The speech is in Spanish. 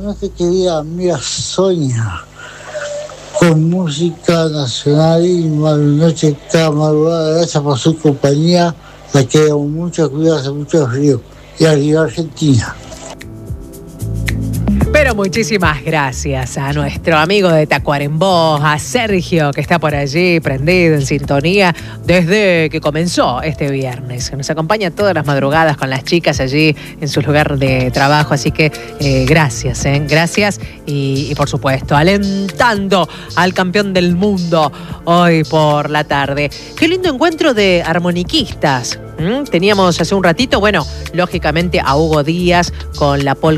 noche, querida amiga Sonia, con música nacional y noche cada madrugada. Gracias por su compañía, la queremos mucho, cuídate mucho de frío. Y arriba Argentina. Pero muchísimas gracias a nuestro amigo de Tacuarembó, a Sergio, que está por allí prendido en sintonía desde que comenzó este viernes. Nos acompaña todas las madrugadas con las chicas allí en su lugar de trabajo. Así que gracias, gracias. Y por supuesto, alentando al campeón del mundo hoy por la tarde. Qué lindo encuentro de armoniquistas. Teníamos hace un ratito, bueno, lógicamente a Hugo Díaz con la polca